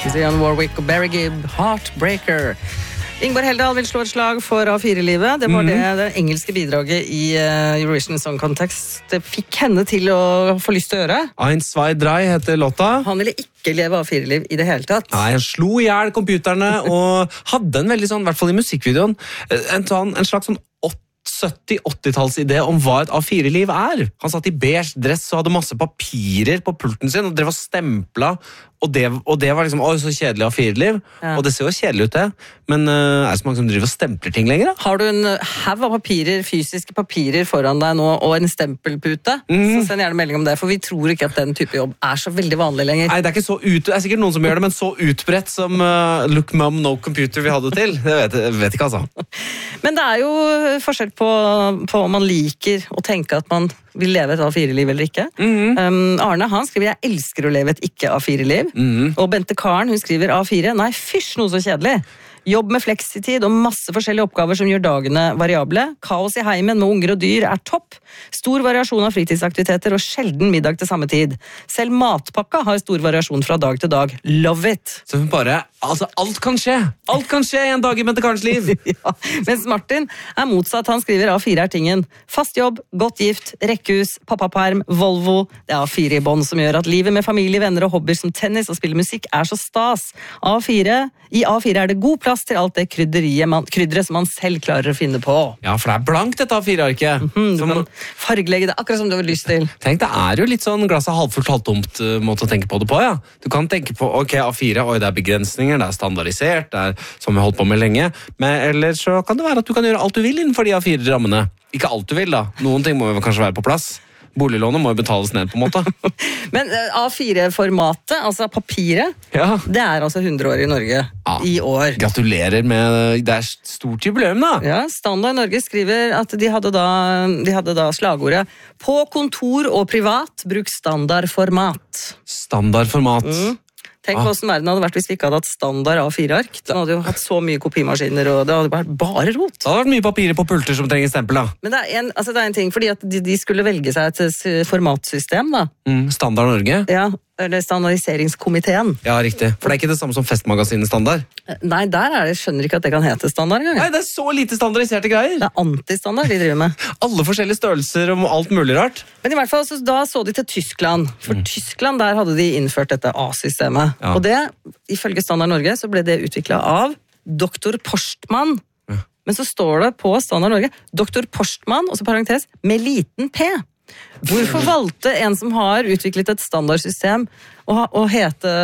Dionne Warwick og Barry Gibb, Heartbreaker. Ingvar Heldal vil slå et slag for A4-livet. Det var det engelske bidraget i Eurovision Song Contest. Det fikk henne til å få lyst til å gjøre. Ein, zwei, drei heter låta. Han ville ikke leve A4-liv i det hele tatt. Nei, han slo i hjel computerne og hadde en veldig sånn, i hvert fall i musikkvideoen, en slags sånn 70-80-tallsidé om hva et A4-liv er. Han satt i beige dress og hadde masse papirer på pulten sin og drev og stempla, og det var liksom, oi, så kjedelig A4-liv. Ja. Og det ser jo kjedelig ut det, men er det så mange som driver og stempler ting lenger da? Har du en haug av papirer, fysiske papirer foran deg nå, og en stempelpute, så send gjerne melding om det, for vi tror ikke at den type jobb er så veldig vanlig lenger. Nei, det er ikke så det er sikkert noen som gjør det, men så utbredt som Look Mum, No Computer vi hadde til, det vet ikke altså. Men det er jo forskjell på om man liker å tenke at man vil leve et A4-liv eller ikke. Arne, han skriver, jeg elsker å leve et ikke A4-liv. Og Bente Karen, hun skriver A4, nei, fysj, noe så kjedelig. Jobb med fleksitid og masse forskjellige oppgaver som gjør dagene variable. Kaos i heimen med unger og dyr er topp. Stor variasjon av fritidsaktiviteter og sjelden middag til samme tid. Selv matpakka har stor variasjon fra dag til dag. Love it! Så bare, altså alt kan skje! Alt kan skje i en dag i Bente Karens liv! Ja, mens Martin er motsatt, han skriver A4 er tingen. Fast jobb, godt gift, rekkehus, pappaperm, Volvo. Det er A4 i bånd som gjør at livet med familie, venner og hobbyer som tennis og spille musikk er så stas. I A4 er det god plass til alt det krydderet som man selv klarer å finne på. Ja, for det er blankt dette A4-arket. Du kan fargelegge det akkurat som du har lyst til. Tenk, det er jo litt sånn glasset halvfullt, halvtomt måte å tenke på det på, ja. Du kan tenke på, ok, A4, oi, det er begrensninger, det er standardisert, det er som vi har holdt på med lenge, men ellers så kan det være at du kan gjøre alt du vil innenfor de A4-rammene. Ikke alt du vil da, noen ting må jo kanskje være på plass. Boliglånet må jo betales ned på en måte. Men A4-formatet, altså papiret, det er altså 100 år i Norge i år. Gratulerer med, det er stort jubileum da. Ja, Standard Norge skriver at de hadde da slagordet «På kontor og privat, bruk standardformat». Standardformat. Tenk på hvordan verden hadde vært hvis vi ikke hadde hatt standard A4-ark. Den hadde jo hatt så mye kopimaskiner, og det hadde vært bare rot. Det hadde vært mye papirer på pulter som trenger stempel, da. Men det er en ting, fordi at de skulle velge seg et formatsystem, da. Standard Norge? Ja, eller standardiseringskomiteen. Ja, riktig. For det er ikke det samme som Festmagasinet standard? Nei, skjønner ikke at det kan hete standard engang. Nei, det er så lite standardiserte greier. Det er antistandard de driver med. Alle forskjellige størrelser og alt mulig rart. Men i hvert fall, da så de til Tyskland. For Tyskland, der hadde de innført dette A-systemet. Ja. Og det, ifølge Standard Norge, så ble det utviklet av Dr. Postmann. Ja. Men så står det på Standard Norge, Dr. Postmann, og så parentes, med liten P. Hvorfor valgte en som har utviklet et standardsystem å ha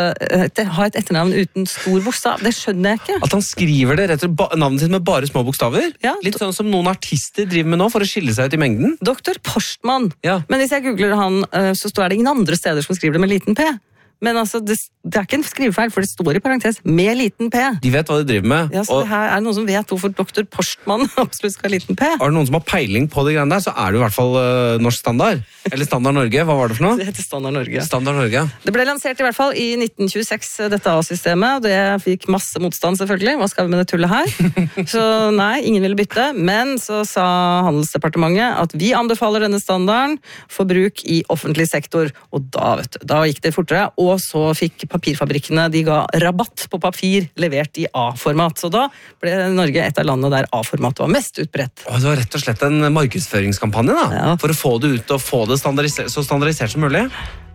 et etternavn uten stor bokstav? Det skjønner jeg ikke. At han skriver det rett og slett navnet sitt med bare små bokstaver? Ja. Litt sånn som noen artister driver med nå for å skille seg ut i mengden? Dr. Postmann. Ja. Men hvis jeg googler han, så står det ingen andre steder som skriver det med liten P. Men altså, det er ikke en skrivefeil, for det står i parentes med liten P. De vet hva de driver med. Ja, så her er det noen som vet hvorfor Dr. Postmann absolutt skal ha liten P. Er det noen som har peiling på de greiene der, så er det i hvert fall norsk standard. Eller Standard Norge, hva var det for noe? Det heter Standard Norge. Standard Norge. Det ble lansert i hvert fall i 1926, dette A-systemet, og det fikk masse motstand selvfølgelig. Hva skal vi med det tullet her? Så nei, ingen ville bytte, men så sa Handelsdepartementet at vi anbefaler denne standarden for bruk i offentlig sektor, og da gikk det fortere, og så fikk papirfabrikkene, de ga rabatt på papir levert i A-format. Så da ble Norge et av landene der A-format var mest utbredt. Det var rett og slett en markedsføringskampanje da, for å få det ut og få det så standardisert som mulig.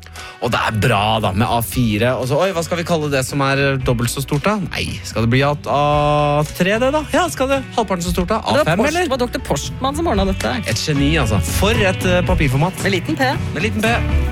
Og det er bra da, med A4. Og så, hva skal vi kalle det som er dobbelt så stort da? Nei, skal det bli A3 det da? Ja, skal det halvparten så stort da? A5 eller? Det var Dr. Postmann som ordnet dette. Et geni altså. For et papirformat. Med liten P. Med liten P.